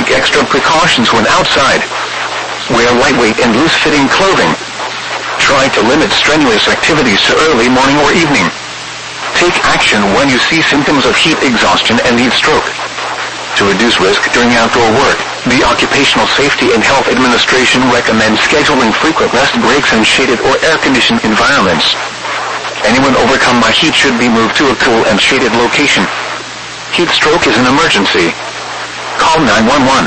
Take extra precautions when outside. Wear lightweight and loose-fitting clothing. Try to limit strenuous activities to early morning or evening. Take action when you see symptoms of heat exhaustion and heat stroke. To reduce risk during outdoor work, the Occupational Safety and Health Administration recommends scheduling frequent rest breaks in shaded or air-conditioned environments. Anyone overcome by heat should be moved to a cool and shaded location. Heat stroke is an emergency. Call 911.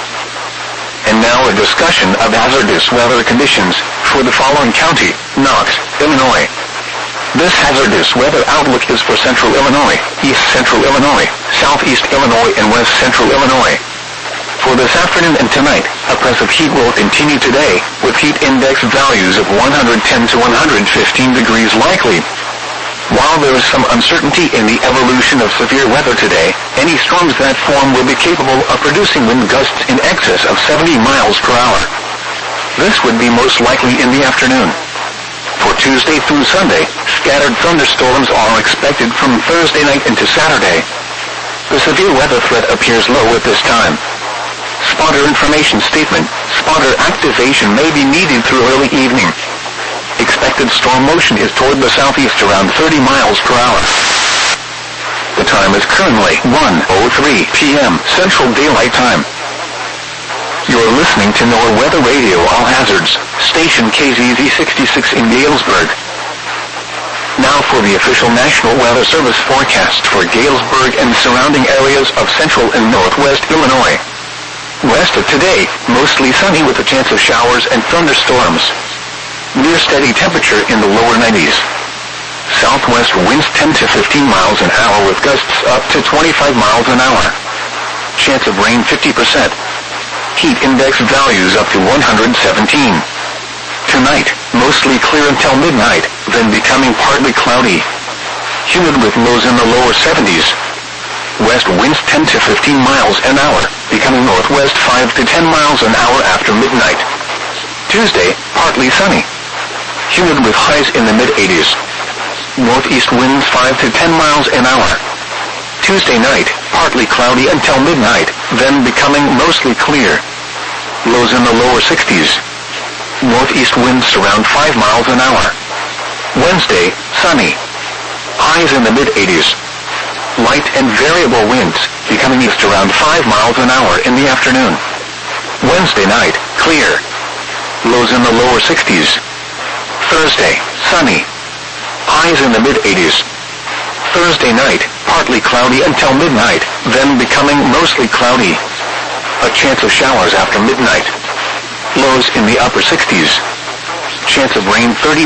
And now a discussion of hazardous weather conditions for the following county: Knox, Illinois. This hazardous weather outlook is for Central Illinois, East Central Illinois, Southeast Illinois, and West Central Illinois. For this afternoon and tonight, oppressive heat will continue today, with heat index values of 110 to 115 degrees likely. While there is some uncertainty in the evolution of severe weather today, any storms that form will be capable of producing wind gusts in excess of 70 miles per hour. This would be most likely in the afternoon. For Tuesday through Sunday, scattered thunderstorms are expected from Thursday night into Saturday. The severe weather threat appears low at this time. Spotter information statement: spotter activation may be needed through early evening. Expected storm motion is toward the southeast around 30 miles per hour. The time is currently 1:03 p.m. Central Daylight Time. You're listening to NOAA Weather Radio All Hazards, station KZZ 66 in Galesburg. Now for the official National Weather Service forecast for Galesburg and surrounding areas of central and northwest Illinois. West of today, mostly sunny with a chance of showers and thunderstorms. Near steady temperature in the lower 90s. Southwest winds 10 to 15 miles an hour with gusts up to 25 miles an hour. Chance of rain 50%. Heat index values up to 117. Tonight, mostly clear until midnight, then becoming partly cloudy. Humid with lows in the lower 70s. West winds 10 to 15 miles an hour, becoming northwest 5 to 10 miles an hour after midnight. Tuesday, partly sunny. Humid with highs in the mid-80s. Northeast winds 5 to 10 miles an hour. Tuesday night, partly cloudy until midnight, then becoming mostly clear. Lows in the lower 60s. Northeast winds around 5 miles an hour. Wednesday, sunny. Highs in the mid-80s. Light and variable winds, becoming east around 5 miles an hour in the afternoon. Wednesday night, clear. Lows in the lower 60s. Thursday, sunny. Highs in the mid-80s. Thursday night, partly cloudy until midnight, then becoming mostly cloudy. A chance of showers after midnight. Lows in the upper 60s. Chance of rain 30%.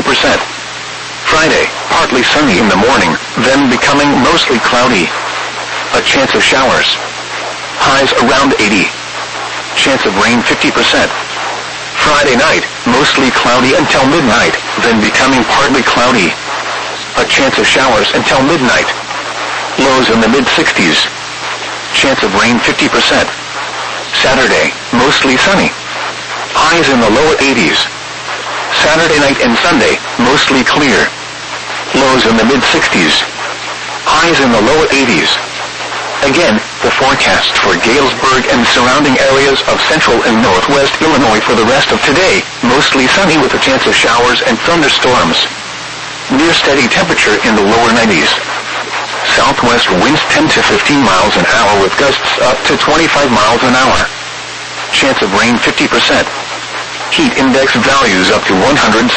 Friday, partly sunny in the morning, then becoming mostly cloudy. A chance of showers. Highs around 80. Chance of rain 50%. Friday night, mostly cloudy until midnight, then becoming partly cloudy. A chance of showers until midnight. Lows in the mid-60s. Chance of rain 50%. Saturday, mostly sunny. Highs in the lower 80s. Saturday night and Sunday, mostly clear. Lows in the mid-60s. Highs in the lower 80s. Again, the forecast for Galesburg and surrounding areas of central and northwest Illinois for the rest of today, mostly sunny with a chance of showers and thunderstorms. Near steady temperature in the lower 90s. Southwest winds 10 to 15 miles an hour with gusts up to 25 miles an hour. Chance of rain 50%. Heat index values up to 117.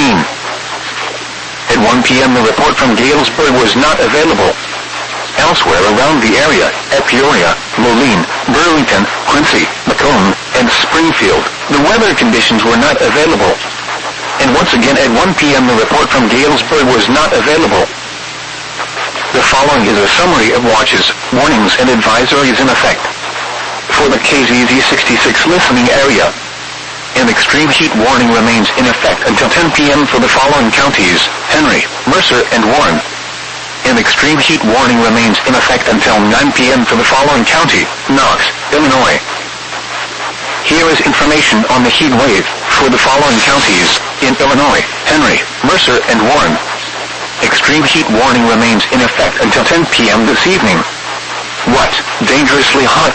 At 1 p.m. the report from Galesburg was not available. Elsewhere around the area, at Peoria, Moline, Burlington, Quincy, Macomb, and Springfield, the weather conditions were not available. And once again at 1 p.m. the report from Galesburg was not available. The following is a summary of watches, warnings, and advisories in effect. For the KZZ 66 listening area, an extreme heat warning remains in effect until 10 p.m. for the following counties: Henry, Mercer, and Warren. An extreme heat warning remains in effect until 9 p.m. for the following county: Knox, Illinois. Here is information on the heat wave for the following counties in Illinois: Henry, Mercer, and Warren. Extreme heat warning remains in effect until 10 p.m. this evening. What? Dangerously hot